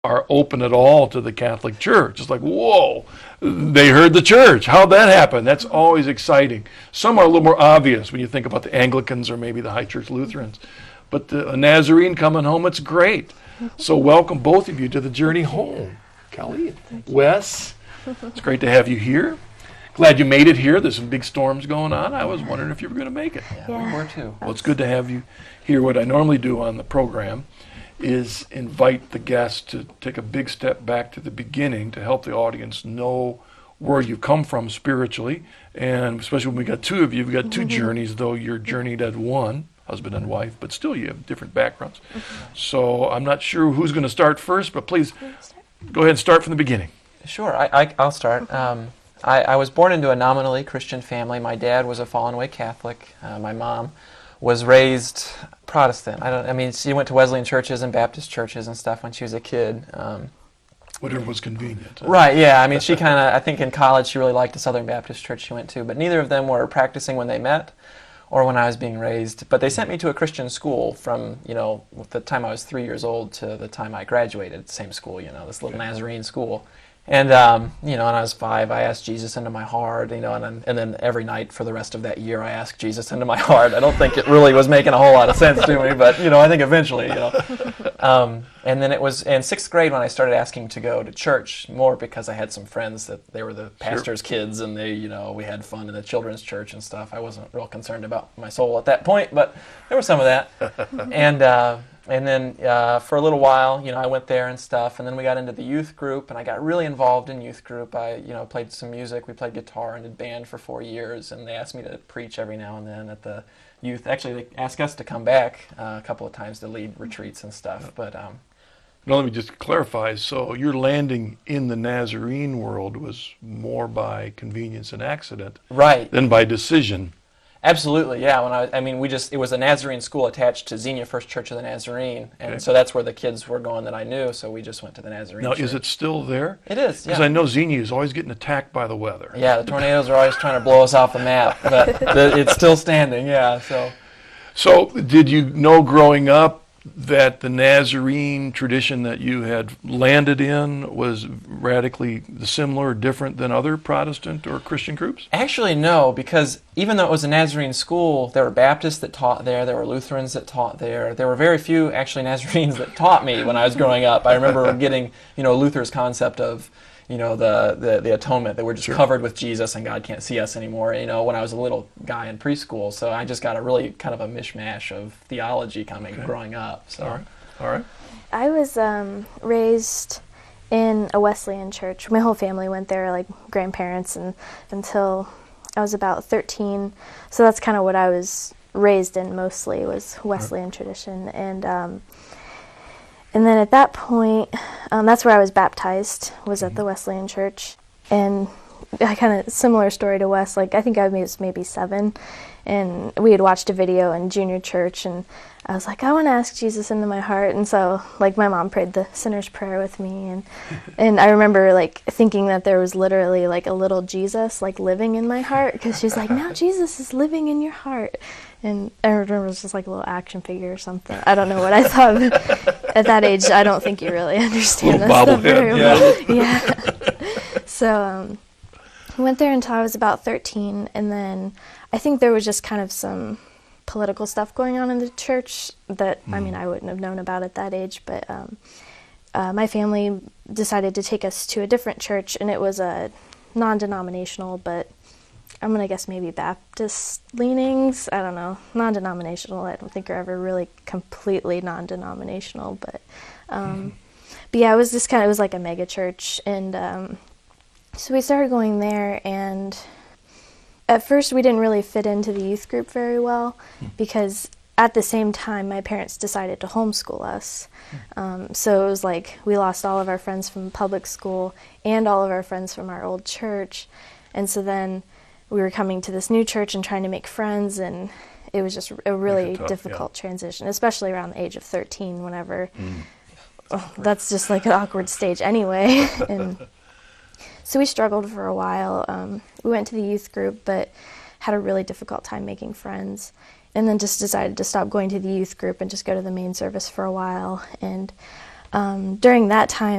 are open at all to the Catholic Church. It's like, whoa, they heard the church. How'd that happen? That's always exciting. Some are a little more obvious when you think about the Anglicans or maybe the High Church Lutherans. But the Nazarene coming home, it's great. So welcome both of you to the journey home. Kelly, Wes, it's great to have you here. Glad you made it here. There's some big storms going on. I was wondering if you were going to make it. Yeah, we were too. Well, it's good to have you here. What I normally do on the program is invite the guests to take a big step back to the beginning to help the audience know where you've come from spiritually. And especially when we got two of you, we got two journeys, though you're journeyed as one, husband and wife, but still you have different backgrounds. So I'm not sure who's going to start first, but please go ahead and start from the beginning. Sure, I'll start. I was born into a nominally Christian family. My dad was a fallen away Catholic. My mom was raised Protestant. She went to Wesleyan churches and Baptist churches and stuff when she was a kid. Whatever was convenient. Right, yeah. She I think in college she really liked the Southern Baptist church she went to, but neither of them were practicing when they met or when I was being raised. But they sent me to a Christian school from, the time I was 3 years old to the time I graduated, the same school, this little Nazarene school. And, when I was 5, I asked Jesus into my heart, and then every night for the rest of that year I asked Jesus into my heart. I don't think it really was making a whole lot of sense to me, but, I think eventually, And then it was in 6th grade when I started asking to go to church, more because I had some friends that they were the pastor's kids, and we had fun in the children's church and stuff. I wasn't real concerned about my soul at that point, but there was some of that. And then for a little while, I went there and stuff, and then we got into the youth group, and I got really involved in youth group. I, played some music. We played guitar and did band for 4 years, and they asked me to preach every now and then at the youth. Actually, they asked us to come back a couple of times to lead retreats and stuff. But now let me just clarify. So your landing in the Nazarene world was more by convenience and accident, right, than by decision. Absolutely, yeah. It was a Nazarene school attached to Xenia First Church of the Nazarene, and so that's where the kids were going that I knew. So we just went to the Nazarene. Now, church. Is it still there? It is, yeah. Because I know Xenia is always getting attacked by the weather. Yeah, the tornadoes are always trying to blow us off the map, but it's still standing. Yeah. So did you know growing up that the Nazarene tradition that you had landed in was radically similar or different than other Protestant or Christian groups? Actually, no, because even though it was a Nazarene school, there were Baptists that taught there were Lutherans that taught there. There were very few, actually, Nazarenes that taught me when I was growing up. I remember getting, Luther's concept of, the atonement, that we're just covered with Jesus and God can't see us anymore, when I was a little guy in preschool. So I just got a really kind of a mishmash of theology growing up. So. All right. I was raised in a Wesleyan church. My whole family went there, like grandparents, and until I was about 13. So that's kind of what I was raised in mostly, was Wesleyan tradition. And then at that point, that's where I was baptized, was at the Wesleyan church. And I kind of similar story to Wes, like I think I was maybe 7, and we had watched a video in junior church, and I was like, I want to ask Jesus into my heart. And so like my mom prayed the sinner's prayer with me, and I remember like thinking that there was literally like a little Jesus like living in my heart, because she's like, now Jesus is living in your heart. And I remember it was just like a little action figure or something. I don't know what I thought. At that age, I don't think you really understand that stuff very well. Yeah. So I went there until I was about 13, and then I think there was just kind of some political stuff going on in the church that, I wouldn't have known about at that age, but my family decided to take us to a different church, and it was a non-denominational, but I'm going to guess maybe Baptist leanings. I don't know. Non-denominational. I don't think are ever really completely non-denominational. But yeah, it was just it was like a mega church. And so we started going there. And at first we didn't really fit into the youth group very well, because at the same time my parents decided to homeschool us. So it was like we lost all of our friends from public school and all of our friends from our old church. And so then we were coming to this new church and trying to make friends, and it was just a really difficult transition, especially around the age of 13, whenever that's just like an awkward stage anyway. And so we struggled for a while. We went to the youth group, but had a really difficult time making friends, and then just decided to stop going to the youth group and just go to the main service for a while. And During that time,